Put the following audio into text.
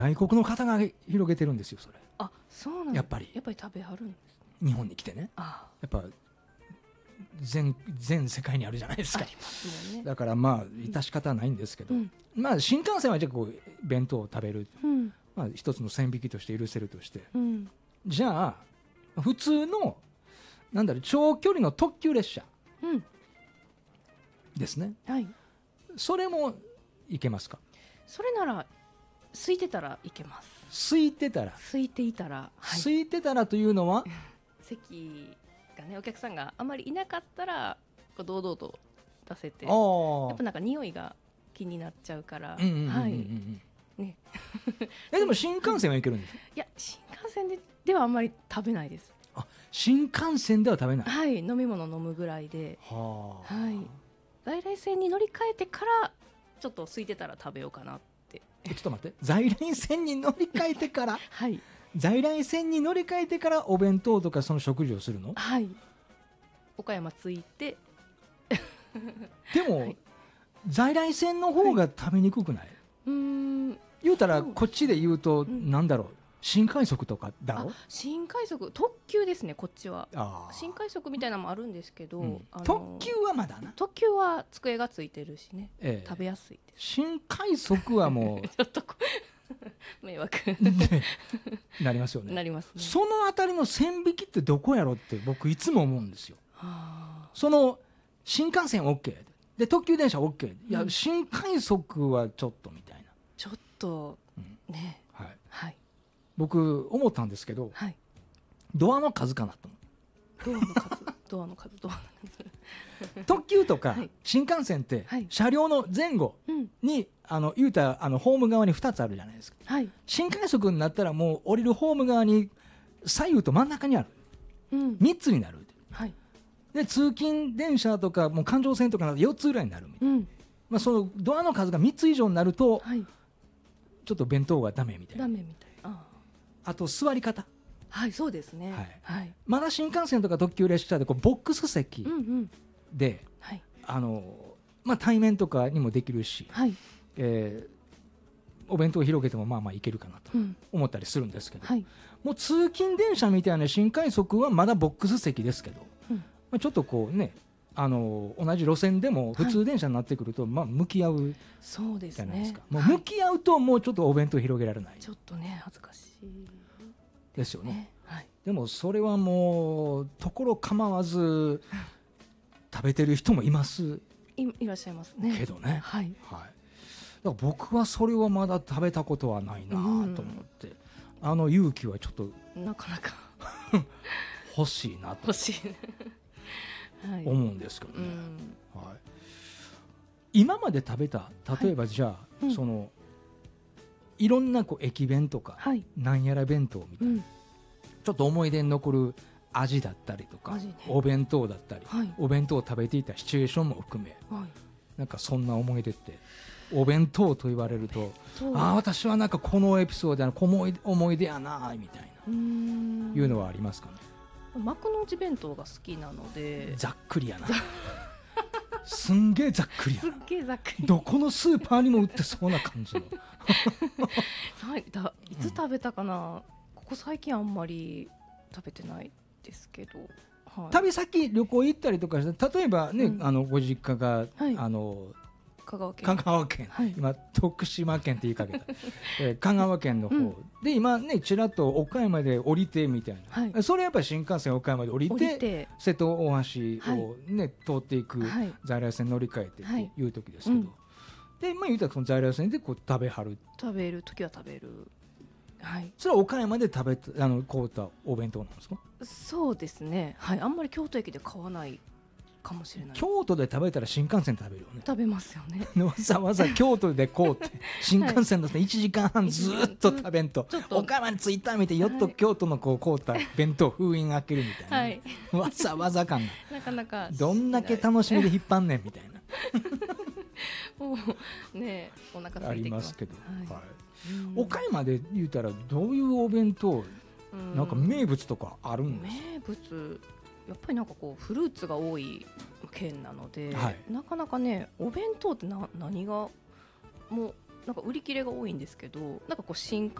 外国の方が広げてるんですよそれ。 あ、そうなんだ。 やっぱり食べはるんです。 日本に来てね、 あやっぱ全世界にあるじゃないですか。 ありますもんね。 だからまあ致し方はないんですけど、 うんまあ新幹線はじゃあこう弁当を食べる、 うんまあ、一つの線引きとして許せるとして、 うんじゃあ普通のなんだろう長距離の特急列車うんですね、 はい。 それもいけますか？ それなら空いてたらいけます。 空いてたら、 空いていたら、はい、 空いてたらというのは席がねお客さんがあまりいなかったらこう堂々と出せて、 あやっあぱなんか匂いが気になっちゃうから、 うんうんうんうんうん、 はいね。 でも新幹線はいけるんですよ。 いや新幹線ではあんまり食べないです。 あ、新幹線では食べない。 はい、飲み物飲むぐらいで、 はあ、 はい、在来線に乗り換えてからちょっと空いてたら食べようかなって。 ちょっと待って、在来線に乗り換えてからはい在来線に乗り換えてからお弁当とかその食事をするの？ はい、岡山着いてでも、 はい、 在来線の方が食べにくくない？言うたらそうこっちで言うと、 んなんだろう、新快速とかだろ？ あ、新快速特急ですねこっちは。 あー、 新快速みたいなのもあるんですけど、 うん特急はまだな、 特急は机がついてるしね、 ええ食べやすいです。 新快速はもちょっと迷惑うねなりますよね。 なりますね。 そのあたりの線引きってどこやろって僕いつも思うんですよ。 あその新幹線 OK で特急電車 OK、 いや、 うん新快速はちょっとみたいな、 ちょっとうんね、 はい、 はい僕思ったんですけど、 はい、 ドアの数かなと思ドアの数ドアの数う。特急とかはい新幹線ってはい車両の前後うんに言うたらホーム側に2つあるじゃないですか。 はい新快速になったらもう降りるホーム側に左右と真ん中にあるうん 3つになる。 はいで通勤電車とかもう環状線とかなど4つぐらいになるみたいな、 うんまあ、そのドアの数が3つ以上になるとはいちょっと弁当がダメみたいな。 ダメみたい。 あと座り方、 はいそうですね。 はいはいまだ新幹線とか特急列車でこうボックス席うんうんで、 はいまあ、対面とかにもできるし、 はいお弁当を広げてもまあまあいけるかなとうん思ったりするんですけど、 はいもう通勤電車みたいな新快速はまだボックス席ですけど、 うんまあ、ちょっとこうね同じ路線でも普通電車になってくると、まあ向き合うそうですじゃないですねか。。もうはい向き合うともうちょっとお弁当広げられないちょっとね恥ずかしいですよね。 ね。はいでもそれはもうところ構わず食べてる人もいますいらっしゃいますね。 けどね、 はいはい、だから僕はそれはまだ食べたことはないなと思って、勇気はちょっとなかなか欲しいなと欲しいね。はい。 思うんですけどね、 うんはい、今まで食べた例えばじゃあ、 うんそのいろんなこう駅弁とか、 はいなんやら弁当みたいな、 うんちょっと思い出に残る味だったりとか、 味ねお弁当だったり、 はいお弁当を食べていたシチュエーションも含め、 はい。 なんかそんな思い出ってお弁当と言われると、 そうああ私はなんかこのエピソードやな思い出やなみたいな、いうのはありますかね。 幕の内弁当が好きなので、 ざっくりやなすんげえざっくりやなすっげえざっくり。 どこのスーパーにも売ってそうな感じのいつ食べたかな、ここ最近あんまり食べてないですけど、はい、 旅先旅行行ったりとかして例えばね、ご実家が、 はい香川県香川県、 はい今徳島県って言いかけた、香川県の方、で今ねちらっと岡山で降りてみたいな、 はいそれやっぱり新幹線岡山で降りて降りて瀬戸大橋を、ね通っていく、 はい在来線乗り換えてはいっていう時ですけど、でまあ言うたらその在来線でこう食べはる、 食べる時は食べる。はいそれは岡山で食べた買うたお弁当なんですか？ そうですね。はい、あんまり京都駅で買わないかもしれない。 京都で食べたら新幹線で食べるよね食べますよね。 わざわざ京都でこうって新幹線だって1時間半ずっと食べんと、 ちょっと岡山に着いたみたいよっと京都のこう買うた弁当封印開けるみたいな、 はい、 わざわざ感がなかなかどんだけ楽しみで引っ張んねんみたいなもうねお腹空あいてきますりますけど、 はいはいうん岡山で言うたらどういうお弁当なんか名物とかあるんですか？ 名物やっぱりなんかこうフルーツが多い県なので、 はいなかなかねお弁当って何がもうなんか売り切れが多いんですけど、なんかこう新